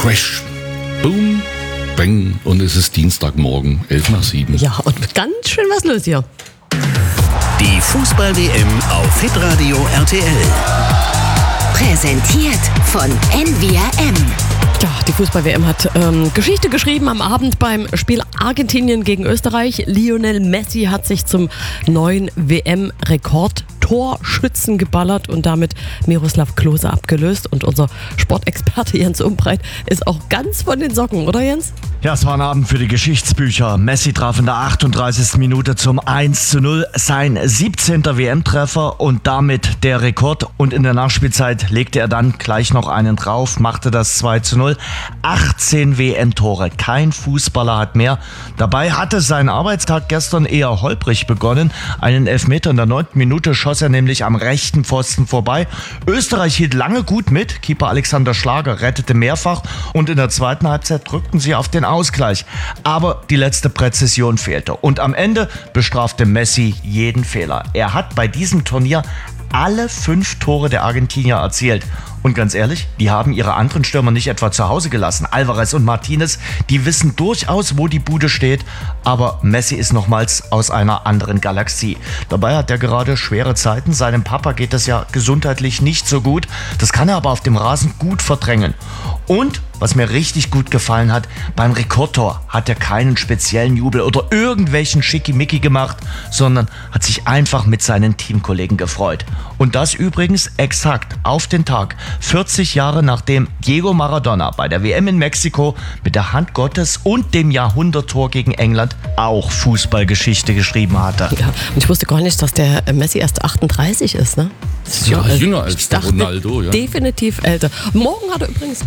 Crash. Boom, bang. Und es ist Dienstagmorgen, 6:50. Ja, und ganz schön was los hier. Die Fußball-WM auf Hitradio RTL. Präsentiert von NVRM. Ja, die Fußball-WM hat Geschichte geschrieben am Abend beim Spiel Argentinien gegen Österreich. Lionel Messi hat sich zum neuen WM-Rekord-Torschützen geballert und damit Miroslav Klose abgelöst. Und unser Sportexperte Jens Umbreit ist auch ganz von den Socken, oder Jens? Ja, es war ein Abend für die Geschichtsbücher. Messi traf in der 38. Minute zum 1:0, sein 17. WM-Treffer und damit der Rekord. Und in der Nachspielzeit legte er dann gleich noch einen drauf, machte das 2:0. 18 WM-Tore, kein Fußballer hat mehr. Dabei hatte sein Arbeitstag gestern eher holprig begonnen. Einen Elfmeter in der 9. Minute schoss er nämlich am rechten Pfosten vorbei. Österreich hielt lange gut mit. Keeper Alexander Schlager rettete mehrfach und in der zweiten Halbzeit drückten sie auf den Ausgleich. Aber die letzte Präzision fehlte. Und am Ende bestrafte Messi jeden Fehler. Er hat bei diesem Turnier alle 5 Tore der Argentinier erzielt. Und ganz ehrlich, die haben ihre anderen Stürmer nicht etwa zu Hause gelassen. Alvarez und Martinez, die wissen durchaus, wo die Bude steht. Aber Messi ist nochmals aus einer anderen Galaxie. Dabei hat er gerade schwere Zeiten. Seinem Papa geht es ja gesundheitlich nicht so gut. Das kann er aber auf dem Rasen gut verdrängen. Und, was mir richtig gut gefallen hat, beim Rekordtor hat er keinen speziellen Jubel oder irgendwelchen Schickimicki gemacht, sondern hat sich einfach mit seinen Teamkollegen gefreut. Und das übrigens exakt auf den Tag, 40 Jahre nachdem Diego Maradona bei der WM in Mexiko mit der Hand Gottes und dem Jahrhunderttor gegen England auch Fußballgeschichte geschrieben hatte. Ja, und ich wusste gar nicht, dass der Messi erst 38 ist, ne? Das ist Ja, schon jünger als ich der dachte, Ronaldo, ja. Definitiv älter. Morgen hat er übrigens